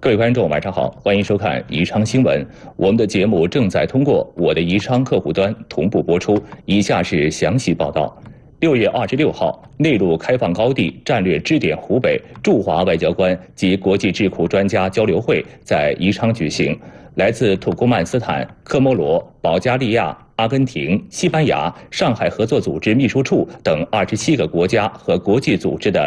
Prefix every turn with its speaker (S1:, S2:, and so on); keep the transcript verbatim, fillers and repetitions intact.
S1: 各位观众，晚上好，欢迎收看宜昌新闻。我们的节目正在通过我的宜昌客户端同步播出。以下是详细报道。六月二十六号，内陆开放高地战略支点湖北驻华外交官及国际智库专家交流会在宜昌举行。来自土库曼斯坦、科摩罗、保加利亚、阿根廷、西班牙、上海合作组织秘书处等二十七个国家和国际组织的